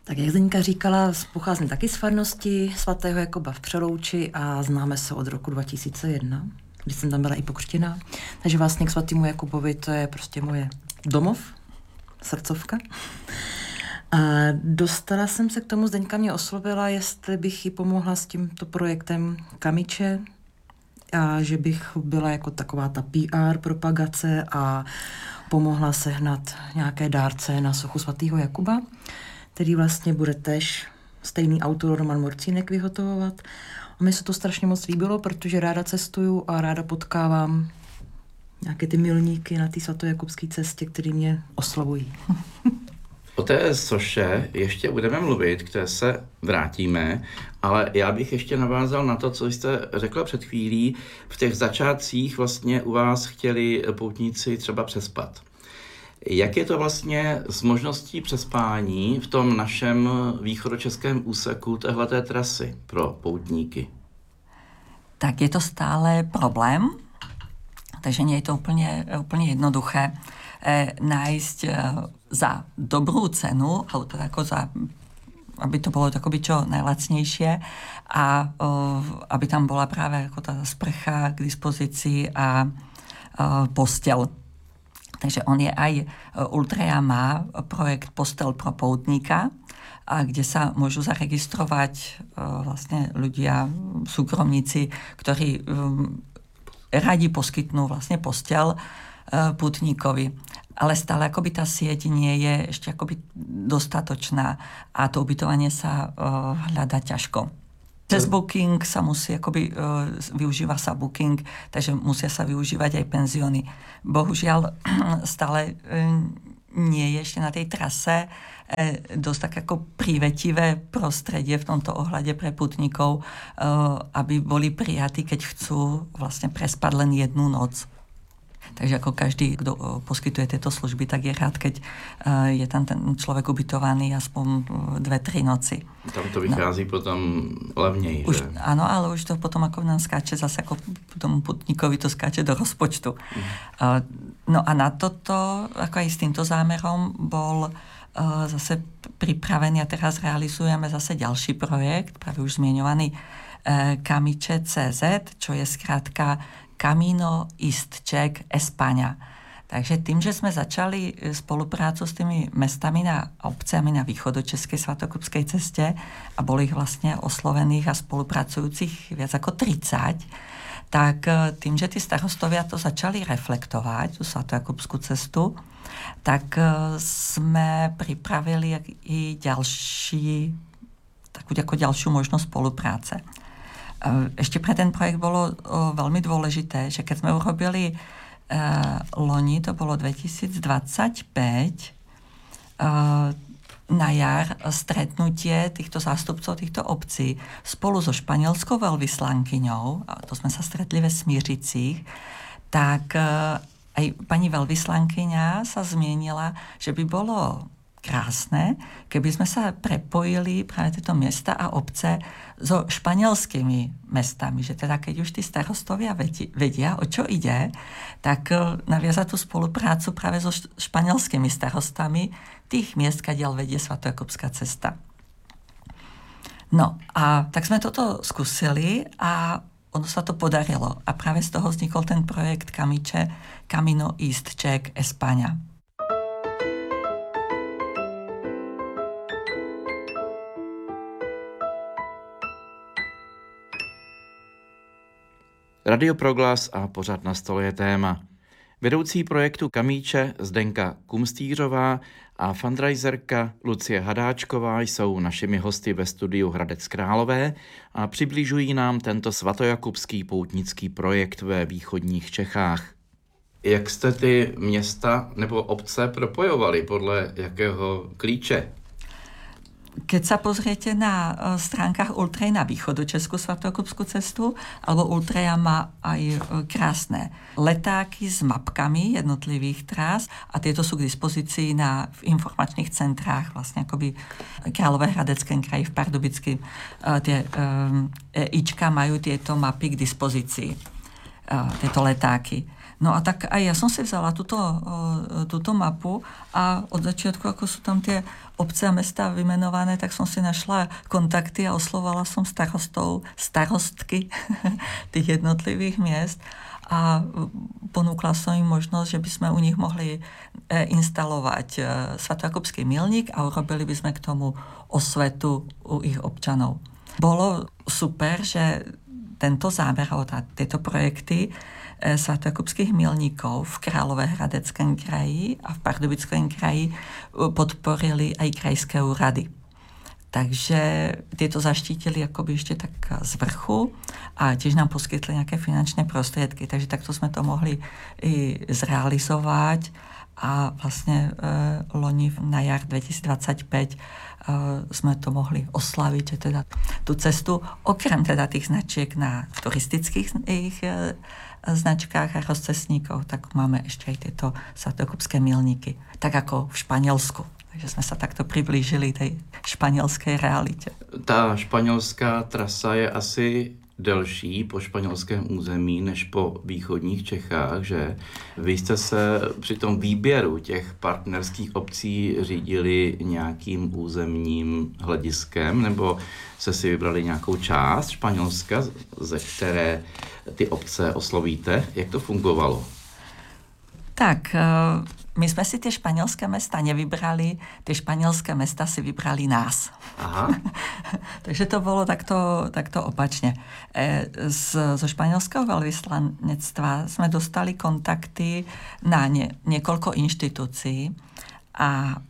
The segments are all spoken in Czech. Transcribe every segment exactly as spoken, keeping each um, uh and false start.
Tak jak Zdeňka říkala, pocházím taky z farnosti svatého Jakuba v Přelouči a známe se od roku dva tisíce jedna, když jsem tam byla i pokřtěná. Takže vlastně k svatému Jakubovi to je prostě moje domov, srdcovka. A dostala jsem se k tomu, Zdeňka mě oslovila, jestli bych jí pomohla s tímto projektem Kamiče a že bych byla jako taková ta P R propagace a pomohla sehnat nějaké dárce na sochu svatého Jakuba, který vlastně bude tež stejný autor Roman Morcínek vyhotovovat. A mně se to strašně moc líbilo, protože ráda cestuju a ráda potkávám nějaké ty milníky na té svatojakubské cestě, které mě oslovují. O té soše ještě budeme mluvit, k té se vrátíme, ale já bych ještě navázal na to, co jste řekla před chvílí. V těch začátcích vlastně u vás chtěli poutníci třeba přespat. Jak je to vlastně s možností přespání v tom našem východočeském úseku téhleté trasy pro poutníky? Tak je to stále problém, takže nie je to úplně, úplně jednoduché eh, nájsť eh, za dobrú cenu, alebo teda ako za, aby to bolo takoby čo najlacnejšie a eh, aby tam bola práve ako tá sprcha k dispozícii a eh, postel. Takže on je aj, Ultreja má projekt Postel pro poutníka, a kde sa môžu zaregistrovať uh, vlastne ľudia, súkromníci, ktorí um, radi poskytnú vlastne postel uh, putníkovi. Ale stále akoby tá sieť nie je ešte akoby dostatočná a to ubytovanie sa uh, hľadá ťažko. Cez booking sa musí, akoby, uh, využíva sa booking, takže musia sa využívať aj penzióny. Bohužiaľ, stále uh, nie je ešte na tej trase uh, dosť tak ako prívetivé prostredie v tomto ohľade pre putníkov, uh, aby boli prijatí, keď chcú vlastne prespať len jednu noc. Takže ako každý, kto poskytuje tieto služby, tak je rád, keď je tam ten človek ubytovaný aspoň dve, tri noci. Tam to vychází no. potom levněji, už, že? Áno, ale už to potom ako nám skáče zase ako tomu putníkovi to skáče do rozpočtu. Mm. No a na toto, ako aj s týmto zámerom, bol zase pripravený a teraz realizujeme zase ďalší projekt, práve už zmieňovaný Kamiče bodka cé zet, čo je skrátka Camino East Czech España. Takže tým, že sme začali spoluprácu s tými mestami na obciami na východočeskej svatokupskej ceste a boli ich vlastne oslovených a spolupracujúcich viac ako tridsať, tak tým, že tí starostovia to začali reflektovať, tú svatojakubskú cestu, tak sme pripravili i ďalší, takú ako ďalšiu možnosť spolupráce. Ešte pre ten projekt bolo o, veľmi dôležité, že keď sme urobili e, loni, to bolo dvetisícdvadsaťpäť, e, na jar stretnutie týchto zástupcov týchto obcí spolu so španielskou veľvyslankyňou, a to sme sa stretli ve Smířicích, tak e, aj pani veľvyslankyňa sa zmienila, že by bolo krásne, keby sme sa prepojili práve tieto mesta a obce so španielskými mestami, že teda keď už tí starostovia vedia, o čo ide, tak naviazať tú spoluprácu práve so španielskými starostami tých miest, kadiaľ vedie svatojakubská cesta. No a tak sme toto skúsili a ono sa to podarilo. A práve z toho vznikol ten projekt Kamiče, Camino East Czech España. Radio Proglas a pořad Na stole je téma. Vedoucí projektu Kamíče Zdenka Kumstýřová a fundraiserka Lucie Hadáčková jsou našimi hosty ve studiu Hradec Králové a přibližují nám tento svatojakubský poutnický projekt ve východních Čechách. Jak jste ty města nebo obce propojovali? Podle jakého klíče? Keď sa pozriete na stránkach Ultrej na východočeskú svatojakubskú cestu, alebo Ultreja má aj krásne letáky s mapkami jednotlivých trás a tieto sú k dispozícii na v informačných centrách, vlastne akoby Královéhradeckém kraji, v Pardubicky. Tie um, ička majú tieto mapy k dispozícii, uh, tieto letáky. No a tak aj ja som si vzala túto, túto mapu a od začiatku, ako sú tam tie obce a mesta vymenované, tak som si našla kontakty a oslovala som starostov, starostky tých jednotlivých miest a ponúkla som im možnosť, že by sme u nich mohli instalovať svatojakubský milník a urobili by sme k tomu osvetu u ich občanov. Bolo super, že tento zámer, tieto projekty svatojakubských milníkov v Královéhradeckém kraji a v Pardubickom kraji podporili aj krajské úrady. Takže tieto zaštítili akoby ešte tak z vrchu a tiež nám poskytli nejaké finančné prostriedky. Takže takto sme to mohli i zrealizovať a vlastne e, loni na jar dvetisícdvadsaťpäť e, sme to mohli oslaviť, že teda tú cestu, okrem teda tých značiek na turistických ich e, značkách a rozcestníkov, tak máme ešte aj tieto svatojakubské milníky, tak ako v Španielsku. Takže sme sa takto priblížili tej španělské realite. Ta španělská trasa je asi delší po španělském území než po východních Čechách, že? Vy jste se při tom výběru těch partnerských obcí řídili nějakým územním hlediskem, nebo jste si vybrali nějakou část Španělska, ze které ty obce oslovíte? Jak to fungovalo? Tak, my sme si tie španielské mesta nevybrali, tie španielské mesta si vybrali nás. Aha. Takže to bolo takto, takto opačne. Z, zo španielského veľvyslanectva sme dostali kontakty na nie, niekoľko inštitúcií a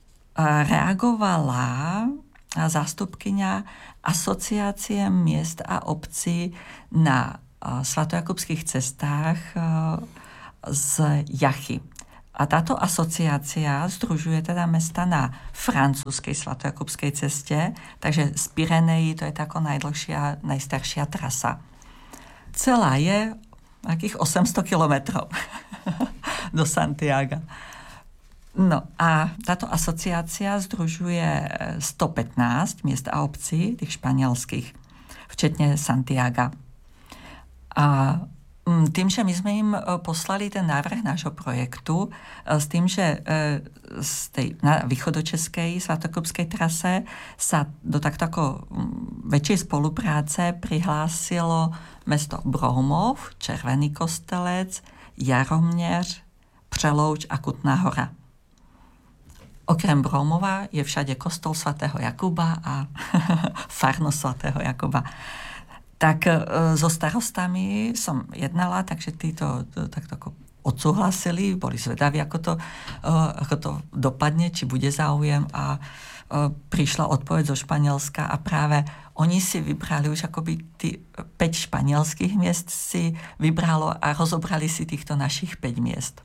reagovala zástupkyňa Asociácie miest a obcí na svatojakubských cestách z Jachy. A táto asociácia združuje teda mesta na francúzskej svatojakubskej ceste, takže z Pyrenejí to je tako najdlhšia, najstaršia trasa. Celá je nejakých osemsto kilometrov do Santiaga. No a táto asociácia združuje stopätnásť miest a obcí, tých španielských, včetne Santiaga. A tým, že my sme im poslali ten návrh nášho projektu s tým, že z tej na východočeskej svatojakubskej trase sa do takto ako väčšej spolupráce prihlásilo mesto Broumov, Červený Kostelec, Jaromněř, Přelouč a Kutná Hora. Okrem Broumova je všade kostol svätého Jakuba a farnosť svätého Jakuba. Tak so starostami som jednala, takže títo takto ako odsúhlasili, boli zvedaví, ako to, ako to dopadne, či bude záujem a prišla odpoveď zo Španielska a práve oni si vybrali už akoby tí päť španielských miest si vybralo a rozobrali si týchto našich päť miest.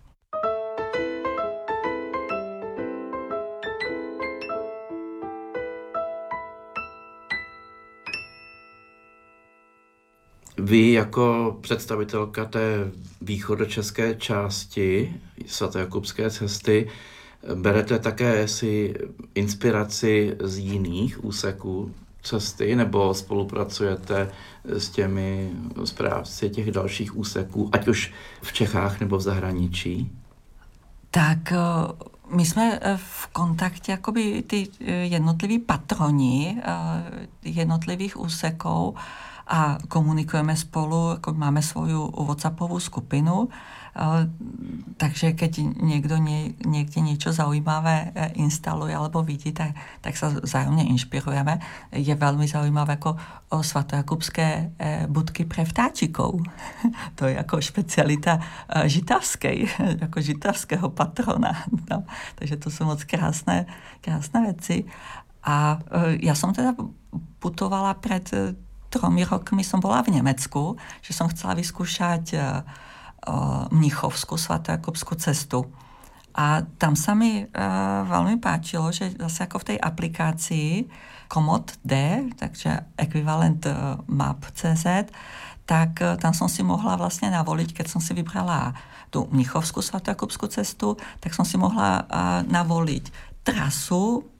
Vy jako představitelka té východočeské části svatojakubské cesty berete také si inspiraci z jiných úseků cesty nebo spolupracujete s těmi správci těch dalších úseků, ať už v Čechách nebo v zahraničí? Tak my jsme v kontakte akoby ty jednotliví patroni jednotlivých úsekov a komunikujeme spolu, ako máme svoju WhatsAppovú skupinu, takže keď niekto nie, niekde niečo zaujímavé instaluje alebo vidí, tak, tak sa vzájomne inšpirujeme. Je veľmi zaujímavé ako o svatojakubské budky pre vtáčikov. To je ako špecialita žitavskej, ako žitavského patrona. No, takže to sú moc krásne, krásne veci. A ja som teda putovala pred tromi rokmi som bola v Nemecku, že som chcela vyskúšať uh, mnichovskú svatojakubskú cestu. A tam sa mi uh, veľmi páčilo, že zase ako v tej aplikácii Komoot D, takže ekvivalent uh, map bodka cé zet, tak uh, tam som si mohla vlastne navoliť, keď som si vybrala tú mnichovskú svatojakubskú cestu, tak som si mohla uh, navoliť trasu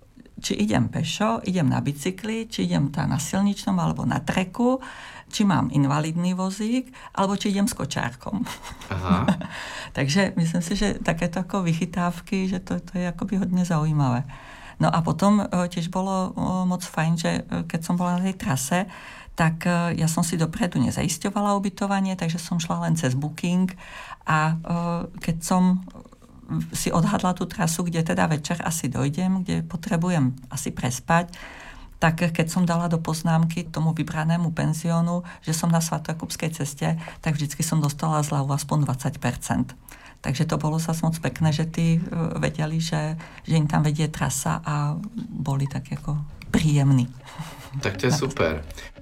či idem pešo, idem na bicykli, či idem tá na silničnom alebo na treku, či mám invalidný vozík, alebo či idem s kočárkom. Aha. Takže myslím si, že takéto ako vychytávky, že to, to je akoby hodne zaujímavé. No a potom tiež bolo moc fajn, že keď som bola na tej trase, tak ja som si dopredu nezaisťovala ubytovanie, takže som šla len cez booking a keď som si odhadla tú trasu, kde teda večer asi dojdem, kde potrebujem asi prespať, tak keď som dala do poznámky tomu vybranému penziónu, že som na Svatojakubskej ceste, tak vždycky som dostala zľavu aspoň dvadsať percent. Takže to bolo zase moc pekné, že tí vedeli, že, že im tam vedie trasa a boli tak ako príjemní. Tak to je super.